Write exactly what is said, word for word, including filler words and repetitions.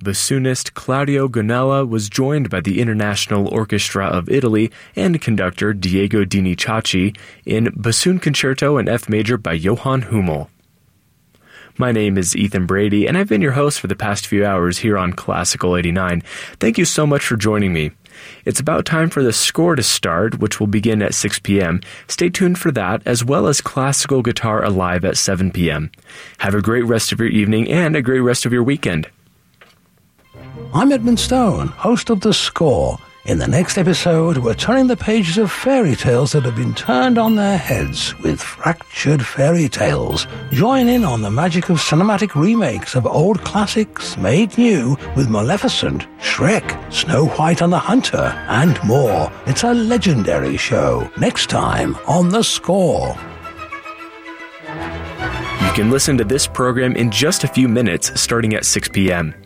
bassoonist Claudio Gonella was joined by the International Orchestra of Italy and conductor Diego Dinichachi in Bassoon Concerto in F Major by Johann Hummel. My name is Ethan Brady, and I've been your host for the past few hours here on Classical eighty-nine. Thank you so much for joining me. It's about time for the score to start, which will begin at six p.m. Stay tuned for that, as well as Classical Guitar Alive at seven p.m. Have a great rest of your evening and a great rest of your weekend. I'm Edmund Stone, host of The Score. In the next episode, we're turning the pages of fairy tales that have been turned on their heads with fractured fairy tales. Join in on the magic of cinematic remakes of old classics made new with Maleficent, Shrek, Snow White and the Hunter, and more. It's a legendary show. Next time on The Score. You can listen to this program in just a few minutes starting at six p.m.